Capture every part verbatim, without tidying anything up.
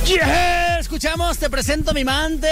Yeah, escuchamos Te presento a mi amante,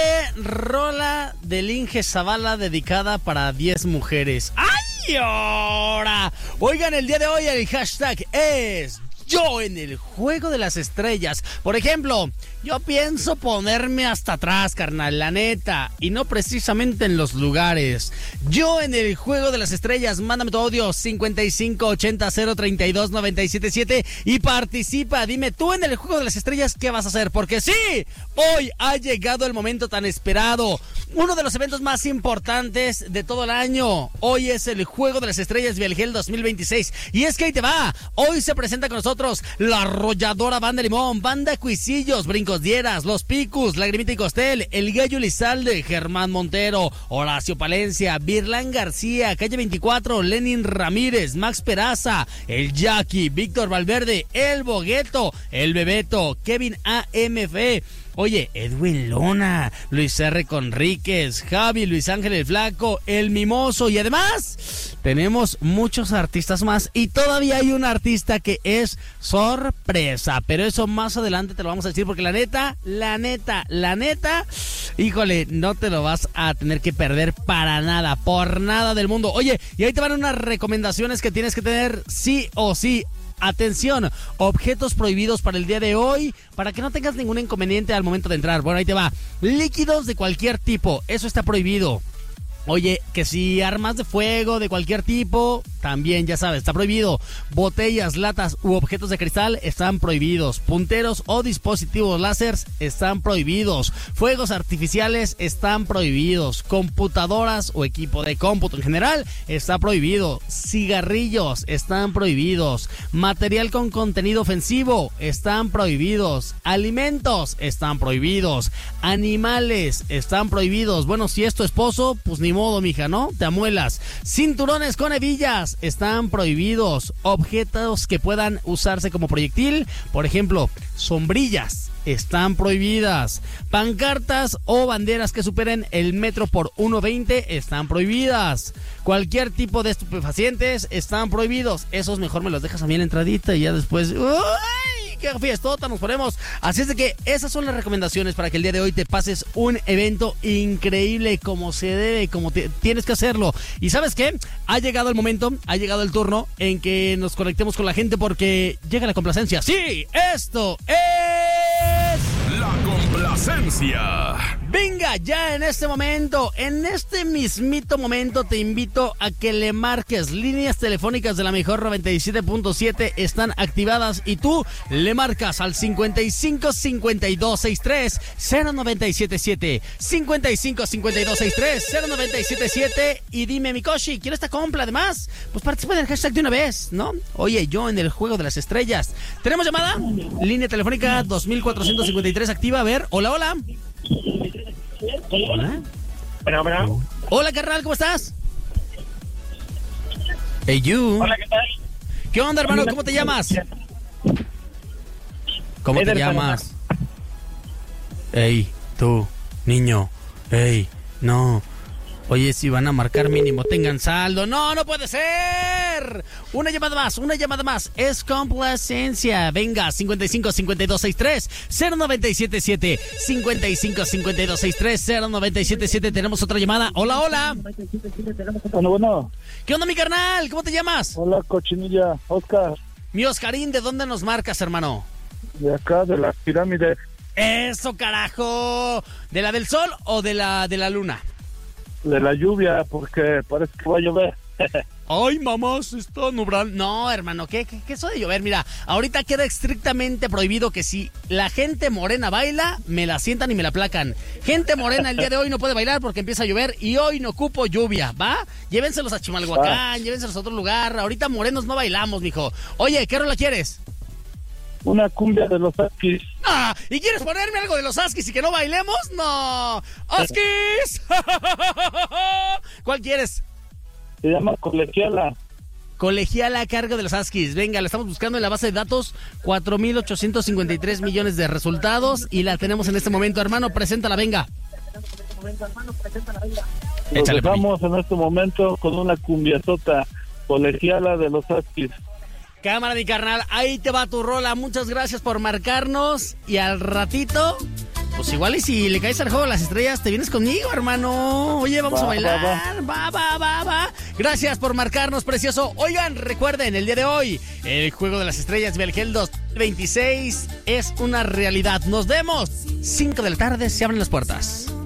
rola del Inge Zavala dedicada para diez mujeres. ¡Ay, ahora! Oigan, el día de hoy el hashtag es Yo en el juego de las estrellas. Por ejemplo, yo pienso ponerme hasta atrás, carnal, la neta, y no precisamente en los lugares. Yo en el juego de las estrellas. Mándame tu audio cincuenta y cinco ochenta cero treinta y dos noventa y siete siete y participa. Dime tú en el juego de las estrellas qué vas a hacer, porque sí, hoy ha llegado el momento tan esperado, uno de los eventos más importantes de todo el año. Hoy es el juego de las estrellas Vialgel dos mil veintiséis, y es que ahí te va. Hoy se presenta con nosotros la arrolladora Banda Limón, Banda Cuisillos, Brincos Dieras, Los Picus, Lagrimita y Costel, El Gallo Elizalde, Germán Montero, Horacio Palencia, Virlán García, Calle veinticuatro, Lenin Ramírez, Max Peraza, El Jackie, Víctor Valverde, El Bogueto, El Bebeto, Kevin A M F. Oye, Edwin Luna, Luis R. Conríquez, Javi, Luis Ángel el Flaco, El Mimoso, y además tenemos muchos artistas más, y todavía hay un artista que es sorpresa, pero eso más adelante te lo vamos a decir, porque la neta, la neta, la neta, híjole, no te lo vas a tener que perder para nada, por nada del mundo. Oye, y ahí te van unas recomendaciones que tienes que tener sí o sí. Atención, objetos prohibidos para el día de hoy, para que no tengas ningún inconveniente al momento de entrar. Bueno, ahí te va. Líquidos de cualquier tipo, eso está prohibido. Oye, que si armas de fuego de cualquier tipo, también, ya sabes, está prohibido. Botellas, latas u objetos de cristal están prohibidos. Punteros o dispositivos láser están prohibidos. Fuegos artificiales están prohibidos. Computadoras o equipo de cómputo en general está prohibido. Cigarrillos están prohibidos. Material con contenido ofensivo están prohibidos. Alimentos están prohibidos. Animales están prohibidos. Bueno, si es tu esposo, pues ni modo, mija, ¿no? Te amuelas. Cinturones con hebillas están prohibidos. Objetos que puedan usarse como proyectil, por ejemplo, sombrillas, están prohibidas. Pancartas o banderas que superen el metro por uno veinte están prohibidas. Cualquier tipo de estupefacientes están prohibidos. Esos mejor me los dejas a mí en la entradita y ya después... ¡Uy! ¡Qué fiestota nos ponemos! Así es de que esas son las recomendaciones para que el día de hoy te pases un evento increíble, como se debe, como te, tienes que hacerlo. Y ¿sabes qué? Ha llegado el momento, ha llegado el turno en que nos conectemos con la gente, porque llega la complacencia. ¡Sí! ¡Esto es... La complacencia! Venga, ya en este momento, en este mismito momento te invito a que le marques. Líneas telefónicas de la mejor noventa y siete punto siete están activadas y tú le marcas al cincuenta y cinco cincuenta y dos sesenta y tres cero noventa y siete siete, cincuenta y cinco cincuenta y dos sesenta y tres cero noventa y siete siete, y dime, Mikoshi, quiero esta compra. Además, pues participa del hashtag de una vez, ¿no? Oye, yo en el juego de las estrellas. ¿Tenemos llamada? Línea telefónica dos mil cuatrocientos cincuenta y tres activa. A ver, hola, hola. Hola. Bueno, bueno. Hola, carnal, ¿cómo estás? Hey, you. Hola, ¿qué tal? ¿Qué onda, hermano? ¿Cómo te llamas? ¿Cómo te llamas? Ey, tú, niño. Ey, no. Oye, si van a marcar mínimo, tengan saldo. ¡No, no puede ser! Una llamada más, una llamada más. Es complacencia. Venga, cincuenta y cinco cincuenta y dos sesenta y tres cero noventa y siete siete, cincuenta y cinco cincuenta y dos sesenta y tres cero noventa y siete siete. Tenemos otra llamada. Hola, hola. Bueno, bueno. ¿Qué onda, mi carnal? ¿Cómo te llamas? Hola, cochinilla. Oscar. Mi Oscarín, ¿de dónde nos marcas, hermano? De acá, de las pirámides. ¡Eso, carajo! ¿De la del sol o de la de la luna? De la lluvia, porque parece que va a llover. Ay, mamá, se está nublando. No, hermano, ¿qué, qué, qué eso de llover? Mira, ahorita queda estrictamente prohibido que si la gente morena baila, me la sientan y me la aplacan. Gente morena el día de hoy no puede bailar porque empieza a llover y hoy no cupo lluvia, ¿va? Llévenselos a Chimalhuacán, ah. llévenselos a otro lugar. Ahorita morenos no bailamos, mijo. Oye, ¿qué rola quieres? Una cumbia de los Askis. Ah, ¿y quieres ponerme algo de los Askis y que no bailemos? No. ¡Askis! ¿Cuál quieres? Se llama Colegiala. Colegiala a cargo de los Askis. Venga, la estamos buscando en la base de datos. cuatro mil ochocientos cincuenta y tres millones de resultados. Y la tenemos en este momento, hermano. Preséntala, venga. Nos dejamos en este momento con una cumbiazota. Colegiala de los Askis. Cámara, mi carnal, ahí te va tu rola. Muchas gracias por marcarnos. Y al ratito, pues igual y si le caes al juego de las estrellas, te vienes conmigo, hermano. Oye, vamos Va, a bailar. va, Va, va, va, va. Gracias por marcarnos, precioso. Oigan, recuerden, el día de hoy, el juego de las estrellas Belgel dos mil veintiséis es una realidad. Nos vemos. cinco de la tarde, se abren las puertas.